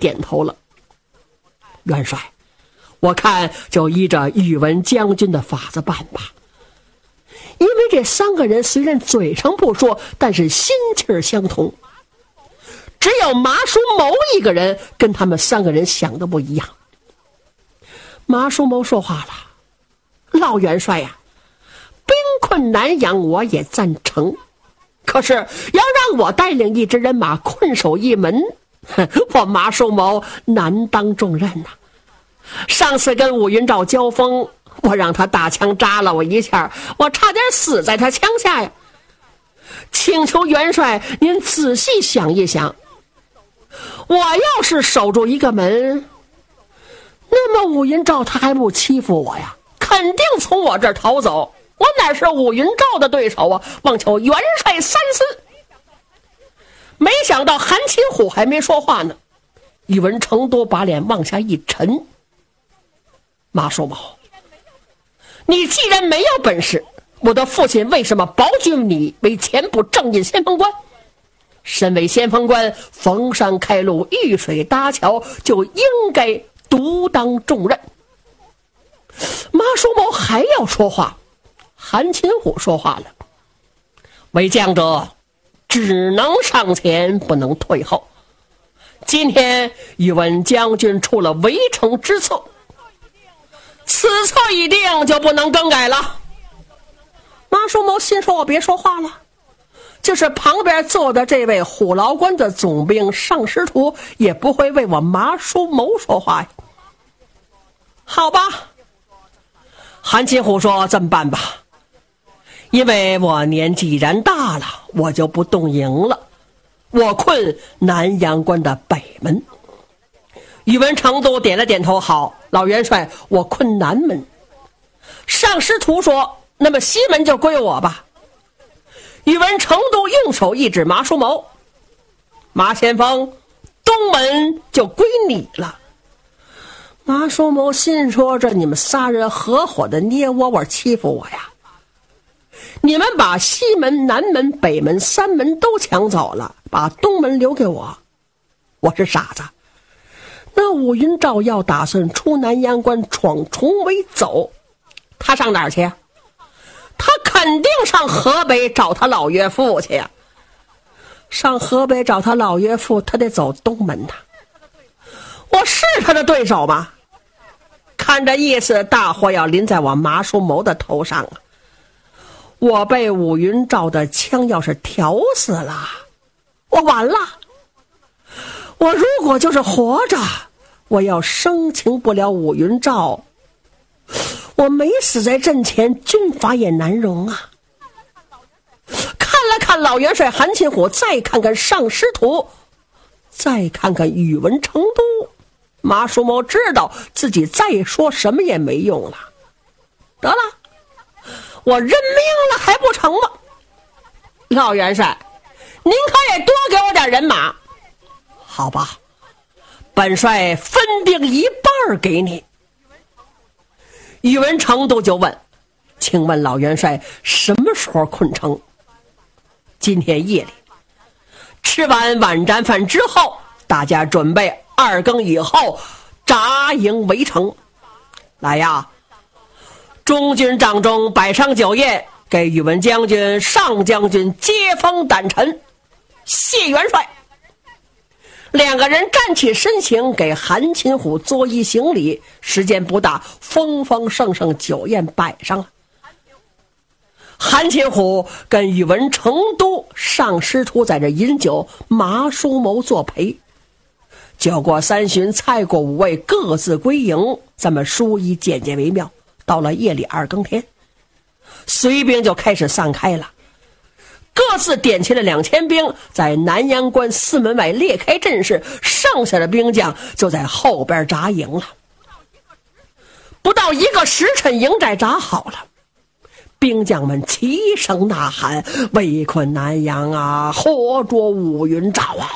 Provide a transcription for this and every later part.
点头了。元帅，我看就依着宇文将军的法子办吧。因为这3个人虽然嘴上不说，但是心气相同。只有马叔谋一个人跟他们3个人想的不一样。马叔谋说话了：老元帅呀，兵困南阳我也赞成，可是要让我带领一支人马困守一门，我马叔谋难当重任呐。上次跟武云照交锋，我让他大枪扎了我一下，我差点死在他枪下呀。请求元帅您仔细想一想，我要是守住一个门，那么武云照他还不欺负我呀，肯定从我这儿逃走，我哪是武云照的对手啊？望求元帅三思。没想到韩擒虎还没说话呢，宇文成都把脸往下一沉：马叔谋，你既然没有本事，我的父亲为什么保举你为前部正印先锋官？身为先锋官，逢山开路，遇水搭桥，就应该独当重任。马叔谋还要说话，韩擒虎说话了：为将者只能上前，不能退后。今天宇文将军出了围城之策，此策一定就不能更改了。马叔谋心说：我别说话了，就是旁边坐的这位虎牢关的总兵尚师徒也不会为我马叔谋说话呀。好吧，韩擒虎说：这么办吧，因为我年纪然大了，我就不动营了，我困南阳关的北门。宇文成都点了点头：好，老元帅，我困南门。尚师徒说：那么西门就归我吧。宇文成都用手一指马叔谋：马先锋，东门就归你了。马叔谋心说：这你们仨人合伙的捏窝窝欺负我呀，你们把西门、南门、北门3门都抢走了，把东门留给我，我是傻子。那武云照要打算出南阳关闯重围走，他上哪儿去呀？他肯定上河北找他老岳父去呀。上河北找他老岳父，他得走东门呐。我是他的对手吗？看这意思，大祸要临在我马叔谋的头上啊！我被武云照的枪要是挑死了，我完了。我如果就是活着，我要生擒不了武云照，我没死在阵前，军法也难容啊。看了看老元帅韩擒虎，再看看尚师徒，再看看宇文成都，马叔谋知道自己再说什么也没用了。得了，我认命了还不成吗？老元帅，您可也多给我点人马。好吧，本帅分定1半给你。宇文成都就问：请问老元帅什么时候困城？今天夜里吃完晚战饭之后，大家准备2更以后扎营围城。来呀，中军帐中摆上酒宴，给宇文将军、尚将军接风掸尘。谢元帅。2个人站起身形，给韩擒虎作揖行礼。时间不大，丰丰盛盛酒宴摆上了。韩擒虎跟宇文成都、尚师徒在这饮酒，马叔谋作陪。酒过3巡，菜过5味，各自归营。咱们书以简洁为妙。到了夜里2更天，随兵就开始散开了，各自点齐了2000兵，在南阳关4门外列开阵势，剩下的兵将就在后边扎营了。不到1个时辰，营寨扎好了，兵将们齐声呐喊：围困南阳啊，活捉武云照啊！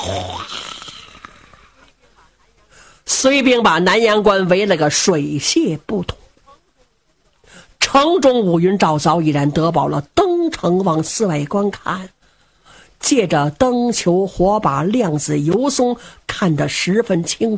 随兵把南阳关围了个水泄不通。城中武云照早已然得饱了，登城往4外观看，借着灯球火把亮子游松，看得十分清楚。